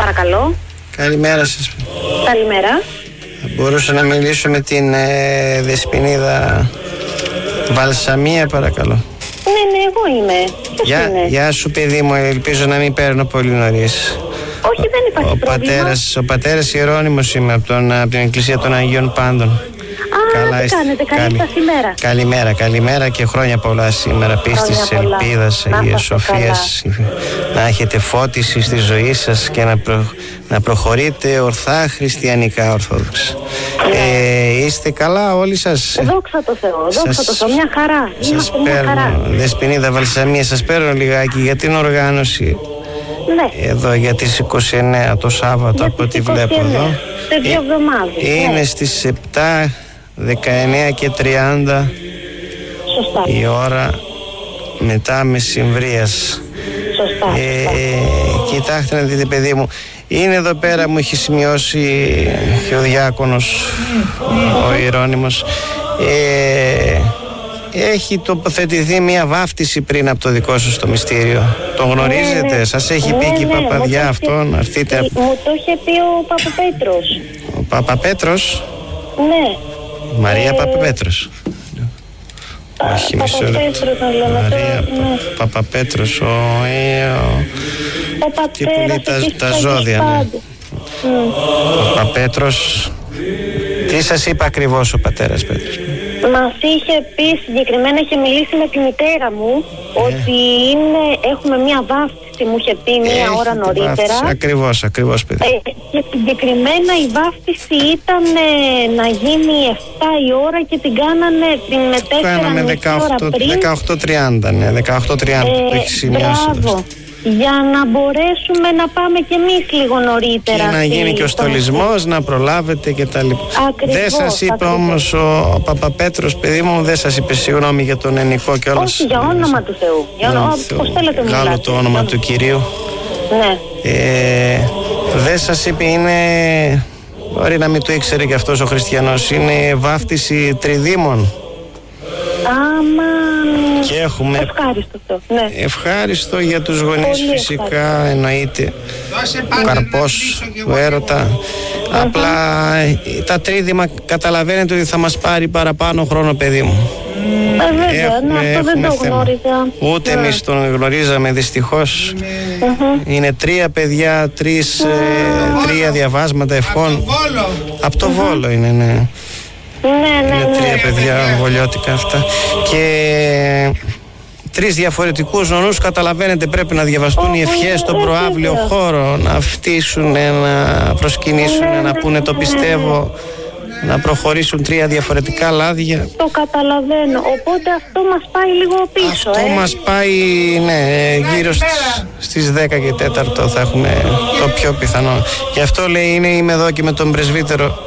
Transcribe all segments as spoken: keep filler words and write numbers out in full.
παρακαλώ. Καλημέρα σας. Καλημέρα. Θα μπορούσα να μιλήσω με την ε, Δεσποινίδα Βαλσαμία, παρακαλώ? Ναι, ναι, εγώ είμαι. Ποιος Γεια, είναι? γεια σου, παιδί μου, ελπίζω να μην παίρνω πολύ νωρίς. Όχι, δεν υπάρχει Ο πρόβλημα. πατέρας, ο πατέρας Ιερώνυμος είμαι από, τον, από την Εκκλησία των Αγίων Πάντων. Α, Καλά τι είστε? κάνετε, καλή Καλη- σας ημέρα. Καλημέρα, καλημέρα και χρόνια πολλά σήμερα. Πίστης, πολλά. ελπίδας, Να Αγίας είστε Σοφίας. Να έχετε φώτιση στη ζωή σας και να, προ- να προχωρείτε ορθά χριστιανικά ορθόδοξα. Ε, είστε καλά όλοι σας? Δόξα τω Θεώ, δόξα Σας- τω Θεώ, μια χαρά. Σας Είμαστε μια χαρά. παίρνω, Δεσποινίδα Βαλσαμία, σας παίρνω λιγάκι για την οργάνωση Ναι. εδώ για τις είκοσι εννέα το Σάββατο, Για από τις ό,τι βλέπω είκοσι εννέα, εδώ. σε δύο Ε, εβδομάδες, Είναι ναι. στις επτά, δεκαεννέα και τριάντα Σωστά, η ώρα μετά μεσημβρίας. σωστά. Ε, σωστά. κοιτάξτε να δείτε, παιδί μου, είναι εδώ πέρα, μου έχει σημειώσει και ο διάκονος, ο Ιερώνυμος. Ε, έχει τοποθετηθεί μια βάφτιση πριν από το δικό σας το μυστήριο. Τον γνωρίζετε? ναι. Σας έχει Ναι, πει και η ναι, μου το παπαδιά είχε- αυτό να έρθετε? Μου το είχε πει ο Παπαπέτρος. Ο Παπαπέτρος, Ναι. Μαρία Ε, Παπαπέτρος. Όχι, μισό λεπτό. Παπαπέτρος να λέμε Μαρία τώρα, Πα- ναι. Παπαπέτρος, ο, ε, ο, Ο Τι που λέει πατέρας τα- εκεί τα στους ζώδια, ναι. πάντες. Μμ. ο Παπαπέτρος. Τι σας είπε ακριβώς ο πατέρας Πέτρος? Μας είχε πει συγκεκριμένα, είχε μιλήσει με τη μητέρα μου ότι είναι, έχουμε μία βάφτιση, μου είχε πει μία Έχει ώρα την νωρίτερα. βάφτιση. Ακριβώς, ακριβώς, παιδί. Ε, και συγκεκριμένα η βάφτιση ήταν ε, να γίνει εφτά η ώρα και την κάνανε την με τέσσερα Κάναμε μισή ώρα πριν. δεκαοκτώ τριάντα, ναι, δεκαοκτώ τριάντα το έχει σημειώσει. μπράβο. Για να μπορέσουμε να πάμε κι εμείς λίγο νωρίτερα. Και να στη- γίνει και ο στο- στολισμός, να προλάβετε και τα λοιπά. Ακριβώς, Δεν σας είπε ακριβώς. όμως ο, ο Παπαπέτρος, παιδί μου, δεν σας είπε συγγνώμη για τον ενικό κιόλας? Όχι, για όνομα του Θεού. Για όνομα, πώς θέλετε μου Γάλλο μιλάτε. το όνομα του Κυρίου. Ναι. Ε, δεν σας είπε, είναι... Μπορεί να μην το ήξερε κι αυτός ο χριστιανός. Είναι βάφτιση τριδήμων. Άμα. Και έχουμε... Ευχάριστο αυτό. Ναι. Ευχάριστο για τους γονείς, Πολύ φυσικά, εννοείται. Ο καρπός του έρωτα. Απλά ε, τα τρίδημα καταλαβαίνετε ότι θα μας πάρει παραπάνω χρόνο, παιδί μου. Ε, βέβαια, ναι, αυτό δεν το θέμα. γνώριζα. Ούτε Ναι. εμείς τον γνωρίζαμε, δυστυχώς. Μμμ. Είναι τρία παιδιά, τρεις, ε, τρία διαβάσματα ευχών. Από το Βόλο είναι, ναι. Ναι, ναι, Είναι τρία ναι. παιδιά βολιώτικα αυτά. Και τρεις διαφορετικούς νονούς, καταλαβαίνετε, πρέπει να διαβαστούν οι ευχές στον προάβλιο χώρο, να φτύσουν, να προσκυνήσουν, να πούνε το πιστεύω, να προχωρήσουν τρία διαφορετικά λάδια. Το καταλαβαίνω. Οπότε αυτό μας πάει λίγο πίσω, Αυτό ε. μας πάει, ναι, γύρω στις, στις δέκα και τέταρτο θα έχουμε το πιο πιθανό. Γι' αυτό λέει, είναι, είμαι εδώ και με τον πρεσβύτερο,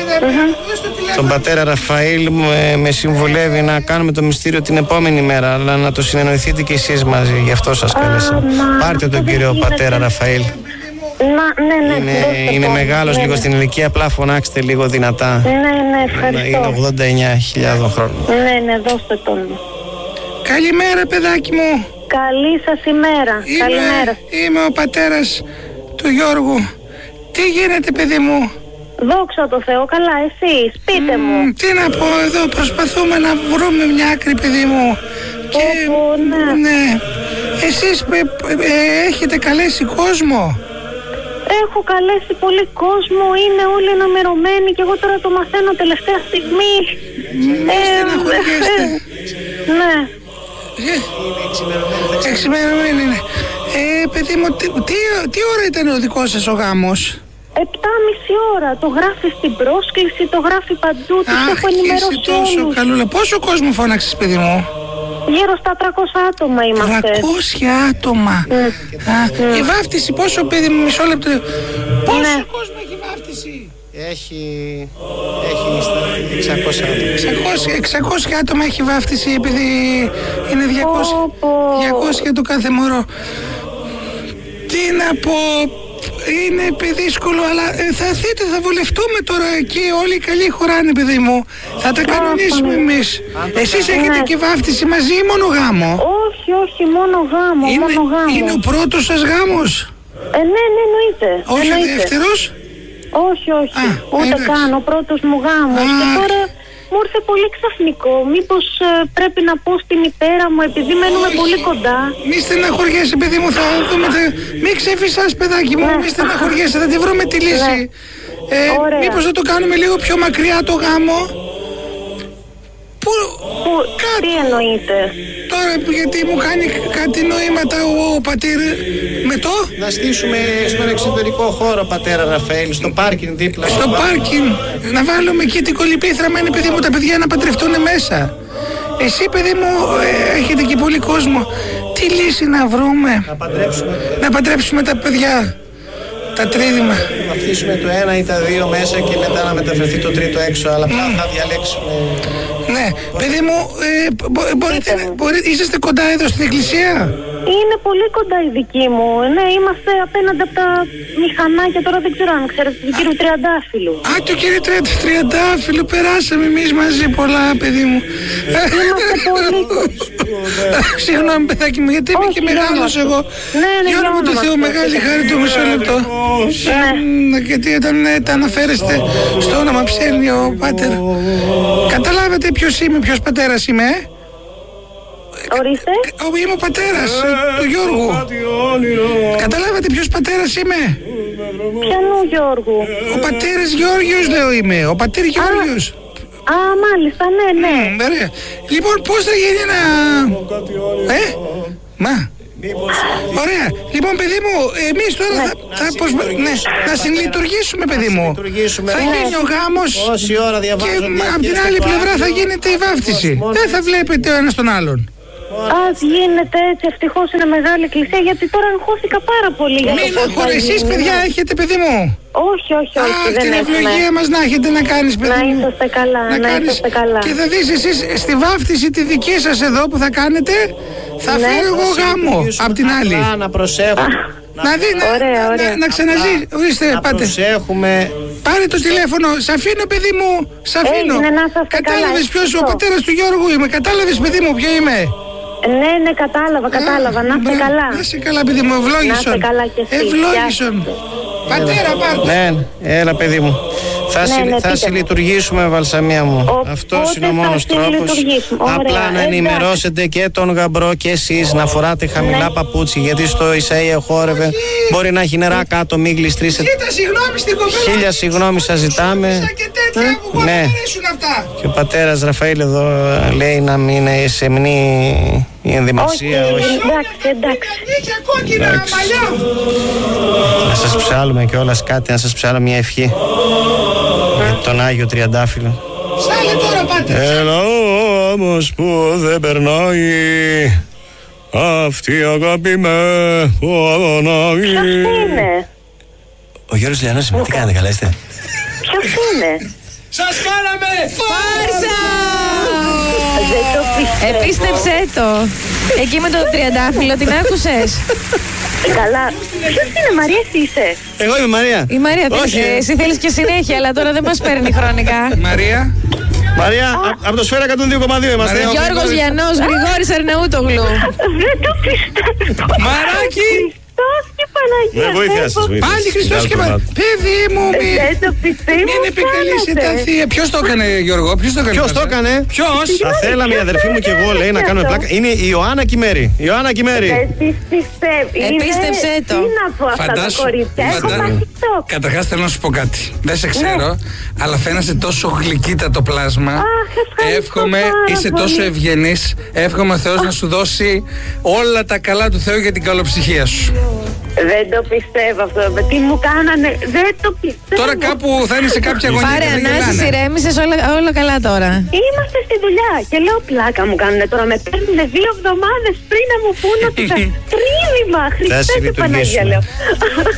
τον πατέρα Ραφαήλ, με, με συμβουλεύει να κάνουμε το μυστήριο την επόμενη μέρα, αλλά να το συνεννοηθείτε και εσείς μαζί, γι' αυτό σας κάλεσα. μα, Πάρτε τον αυτό κύριο δεν γίνεται. πατέρα Ραφαήλ. Να, ναι, ναι, Είναι, δώστε είναι το. μεγάλος Ναι, λίγο ναι. στην ηλικία, απλά φωνάξτε λίγο δυνατά. Ναι, ναι, Είναι ευχαριστώ. ογδόντα εννιά χιλιάδων χρόνων. Ναι, ναι, δώστε τον. Καλημέρα, παιδάκι μου. Καλή σας ημέρα. Είμαι, Καλημέρα. είμαι ο πατέρας του Γιώργου. Τι γίνεται, παιδί μου? Δόξα τω Θεώ, καλά, εσείς, πείτε μου. Μ, τι να πω, εδώ προσπαθούμε να βρούμε μια άκρη, παιδί μου. Και, Όπο, ναι. ναι. Εσείς ε, ε, έχετε καλέσει κόσμο? Έχω καλέσει πολύ κόσμο, είναι όλοι ενημερωμένοι και εγώ τώρα το μαθαίνω τελευταία στιγμή. Μην στεναχωριέστε. Ναι. Ε, Εξημερωμένη είναι. Ε, παιδί μου, τι, τι, τι ώρα ήταν ο δικός σας ο γάμος? Επτά μισή ώρα. Το γράφει στην πρόσκληση, το γράφει παντού. Τους Αχ, έχω και είσαι ενημερώσει τόσο όλους. καλούλα. Πόσο κόσμο φώναξες, παιδί μου? Γύρω στα τριακόσια άτομα είμαστε. τριακόσια άτομα. Α, η βάφτιση πόσο, παιδί μου, μισό λεπτό. Πόσο Ναι. κόσμο έχει βάφτιση? Έχει, έχει στα εξακόσια άτομα. εξακόσια, εξακόσια άτομα έχει βάφτιση, επειδή είναι διακόσια, Πω, πω. διακόσια το κάθε μωρό. Τι να πω, είναι παιδί δύσκολο, αλλά ε, θα έρθετε, θα βολευτούμε τώρα εκεί. Όλοι οι καλοί χωράνε, παιδί μου. Θα τα κανονίσουμε εμείς. Εσείς έχετε Ναι. και βάφτιση μαζί ή μόνο γάμο? Όχι, όχι, μόνο γάμο, Είναι, μόνο γάμο. είναι ο πρώτος σας γάμος? Ε, ναι, ναι, εννοείται. Όχι εννοείται. δεύτερος. Όχι, όχι. Α, Ούτε εντάξει. καν. Ο πρώτος μου γάμος. Α. Και τώρα μου ήρθε πολύ ξαφνικό. Μήπως ε, πρέπει να πω στη μητέρα μου, επειδή μένουμε πολύ κοντά. Μη στεναχωριέσαι, παιδί μου, θα δούμε. τε- Μη ξεφυσάς, παιδάκι μου, Ναι. μη στεναχωριέσαι, θα τη βρούμε τη λύση. Ε, Ωραία. μήπως θα το κάνουμε λίγο πιο μακριά το γάμο. Πού, Που, Κάτι. τι εννοείται? τώρα, γιατί μου κάνει κάτι νοήματα ο, ο πατήρ με το, Να στήσουμε στον εξωτερικό χώρο, πατέρα Ραφαήλ, στο πάρκινγκ δίπλα. στο πάρκινγκ, να βάλουμε εκεί την κολυπήθρα, μένει παιδί μου τα παιδιά να παντρευτούν μέσα. Εσύ, παιδί μου, ε, έχετε και πολύ κόσμο. Τι λύση να βρούμε, Να παντρέψουμε, να παντρέψουμε τα παιδιά, τα τρίδημα. να αφήσουμε το ένα ή τα δύο μέσα και μετά να μεταφερθεί το τρίτο έξω. Αλλά ποια θα διαλέξουμε. Ναι, παιδί μου, ε, μπο- μπορείτε, Πείτε μου. μπορείτε, είσαστε κοντά εδώ στην εκκλησία. Είναι πολύ κοντά η δική μου. Ναι, είμαστε απέναντι από τα μηχανάκια. Τώρα δεν ξέρω αν ξέρετε του κύριου Τριαντάφυλλου. Α, το κύριε Τριάντα- Τριαντάφυλλο, περάσαμε εμείς μαζί πολλά, παιδί μου. Είμαστε πολύ κοντά. Συγγνώμη, παιδάκι μου, γιατί είμαι Όχι, και μεγάλος γεια μας. εγώ. Ναι, ναι, Για γεια όνομα του μας. Θεού, μεγάλη χάρη του, μισό λεπτό. Μ, Γιατί όταν ε, τα αναφέρεστε στο όνομα ψέλνει ο πάτερ. Καταλάβατε ποιος είμαι, ποιος πατέρας είμαι, ε? Ορίστε. Ο- Είμαι ο πατέρας ε, του Γιώργου. Καταλάβατε ποιος πατέρας είμαι. Ποιανού Γιώργου? Ο πατέρας Γιώργιος λέω είμαι. Ο πατήρ Γιώργιος. Α, μάλιστα, ναι, ναι. Μ, ωραία. Λοιπόν, πώς θα γίνει να... Ε, μα... Ωραία. Λοιπόν, παιδί μου, εμείς τώρα θα, θα προσπα... ναι, να συνλειτουργήσουμε, παιδί μου. Συνλειτουργήσουμε. Θα γίνει ο γάμος Όση ώρα και διαβάζω μια από την πίστη άλλη στο πλευρά θα Άγιο, γίνεται η βάφτιση. μόνος Δεν θα βλέπετε ο ένας τον άλλον. Ας γίνεται έτσι, ευτυχώς είναι μεγάλη εκκλησία, γιατί τώρα αγχώθηκα πάρα πολύ για το Μην πώς θα αγχωρε, εσείς γίνει. παιδιά έχετε, παιδί μου. Όχι, όχι, όχι, Αχ, δεν την έχουμε. ευλογία μας να έχετε να κάνεις, παιδί Να μου. είσαστε καλά, να κάνεις. είσαστε καλά. Και θα δεις εσείς στη βάφτιση τη δική σας εδώ που θα κάνετε, θα Ναι. φέρω εγώ γάμο απ' την άλλη. Απλά να προσέχουμε. Να δει, να, Ωραία, να- ωραία. να, να ξαναζεί. Ορίστε, Να πάτε. προσέχουμε. Πάρε το τηλέφωνο. Σ' αφήνω, παιδί μου. Σ' αφήνω. Έγινε, να είσαστε καλά, Κατάλαβες ποιος ο ευχαριστώ. πατέρας του Γιώργου είμαι. Κατάλαβες, παιδί μου, ποιο είμαι. Ναι, ναι, κατάλαβα, κατάλαβα. Να είστε Μπράβο. καλά. Να είσαι καλά, παιδί μου. Ευλόγησον. Να είστε καλά κι εσείς. Ευλόγησον. Πατέρα, πάρτε. Ναι, έλα παιδί μου. Θα, Ναι, συ, ναι, θα πείτε μου. συλλειτουργήσουμε, Βαλσαμία μου. Οπότε Αυτός είναι ο θα μόνος τρόπος. συλλειτουργήσουμε. Ωραία, Απλά να εντάξει. ενημερώσετε και τον γαμπρό και εσείς να φοράτε χαμηλά Ναι. παπούτσι. Γιατί στο Ισαΐα χόρευε. Μπορεί να έχει νερά κάτω, μην γλιστρήσετε. Κοίτα, συγγνώμη στην κοπέλα. Χίλια συγγνώμη σας ζητάμε. Και τέτοια που μπορεί Ναι. να αρέσουν αυτά. Και ο πατέρας Ραφαήλ εδώ λέει να μην είναι σεμνή η Όχι, ενδυμασία. Όχι. εντάξει, εντάξει. Είχε κόκκινα Εντάξει. μαλλιά. Να σας ψάλουμε κιόλας κάτι, να σας ψάλω μια ευχή. Για τον Άγιο Τριαντάφυλλο. Ψάλε τώρα, πάτε. Έλα όμως που δεν περνάει αυτή η αγάπη με πονάει. Ποιος είναι? Ο Γιώργος Λιανός είμαι, τι κάνετε, καλά είστε? Ποιος είναι? Σας κάναμε Φάρσα! Δεν το πιστεύω. Επίστεψέ το. Εκεί με τον τριαντάφυλλο την άκουσες? Καλά. Ποιος είναι, Μαρία, εσύ είσαι? Εγώ είμαι Μαρία. Η Μαρία, Όχι. θέλεις, ε, εσύ θέλεις και συνέχεια, αλλά τώρα δεν μας παίρνει χρονικά. Μαρία. Μαρία, α- από το Σφαίρα εκατόν δύο κόμμα δύο είμαστε. Μαρία. Γιώργος Λιανός, Γρηγόρης Αρναούτογλου. Δεν το πιστεύω. Μαράκι. Χριστός και Παναγία. Με βοήθεια δεν σας, το- βοήθεια. Πάλι Χριστός και Μαρία. Παιδί μου, μη. Δεν το πιστεύω. Μην επικαλείσαι τα κάνατε. θεία. Ποιος το έκανε, Γιώργο, ποιος το έκανε? Ποιος το έκανε? Ποιος? Θα θέλαμε η αδερφή μου και εγώ, λέει, να κάνουμε πλάκα. Είναι η Ιωάννα Κιμέρη. Η Ιωάννα Κιμέρη. Δεν τις πιστεύω. Είναι- Επίστεψέ το. Τι να πω αυτά τα Φαντάσου, κορίτσια. Έχω φαντά- μαθητό. Καταρχάς θέλω να σου πω κάτι. Δεν σε ξέρω, αλλά φαίνεσαι τόσο γλυκύτατο πλάσμα. ευχαριστώ Εύχομαι, πάρα είσαι πολύ. τόσο ευγενής. Εύχομαι ο Θεός να σου δώσει όλα τα καλά του Θεού για την καλοψυχία σου. Δεν το πιστεύω αυτό. Τι μου κάνανε. Δεν το πιστεύω. Τώρα κάπου θα είναι σε κάποια γωνία Πάρε και θα ανάσεις, γελάνε. ηρέμησες, όλα, όλα καλά τώρα. Είμαστε στη δουλειά και λέω πλάκα μου κάνουνε τώρα. Με παίρνουνε δύο εβδομάδες πριν να μου πούνε ότι θα τρίδημα. Χριστέ και συλλειτουργήσουμε. Παναγία λέω.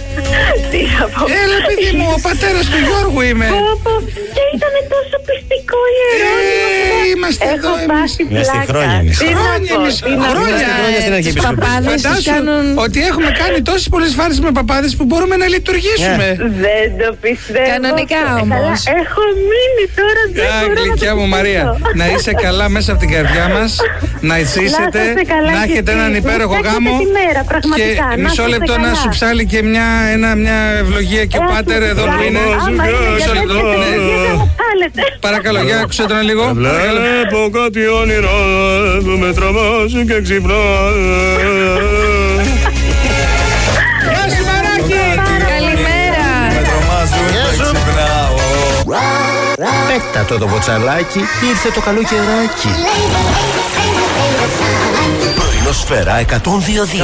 Τι θα πω. Έλα, παιδί μου, ο πατέρας του Γιώργου είμαι. Πω, πω. Και ήταν τόσο πιστικό. Κακό Ιερώνυμο. Είμαστε Έχω εδώ εμείς. πάθει Είμαστε πλάκα. χρόνια εμείς. Τι να Χρόνια πω, εμείς. τι να πω. Χρόνια. Χρόνια στην Τους Αρχιεπισκοπή. παπάδες τους Φαντάσου κάνουν... ότι έχουμε κάνει τόσες πολλές φάρες με παπάδες που μπορούμε να λειτουργήσουμε. Δεν το πιστεύω. Κανονικά όμως. Καλά, έχω μείνει τώρα. Δεν Α, μπορώ να γλυκιά το μου Μαρία, πιστέψω. να είσαι καλά μέσα από την καρδιά μας, να ζήσετε, Να είστε καλά να κι έχετε εσείς. έναν υπέροχο Να γάμο. φτιάξετε τη μέρα, πραγματικά. Και Να μισό είστε λεπτό να καλά. σου ψάλει και μια, ένα, μια ευλογία και ο Έχω πάτερ εδώ που ψάλει. είναι. Άμα είναι για Μισό λεπτό, τέτοια ναι. ευλογία θα μου ψάλετε. Παρακαλώ, για άκουσε τον λίγο. Βλέπω κάτι όνειρο που με τρομάζει και ξυπνά. Γεια σου Μαράκι! Καλημέρα. Με τρομάζουν και ξυπνάω. Πέτατο το μποτσαλάκι, ήρθε το καλό καιράκι. Πρωινό Σφαίρα εκατόν δύο.